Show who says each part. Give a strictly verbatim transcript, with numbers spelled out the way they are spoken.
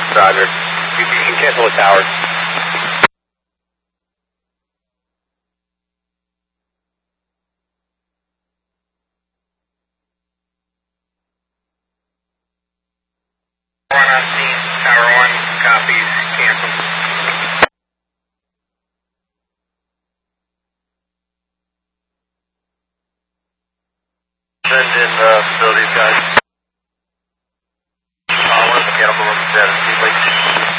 Speaker 1: Roger. You can cancel with towers. One on scene, Tower one, copies, cancel. Send in uh, facilities, guys.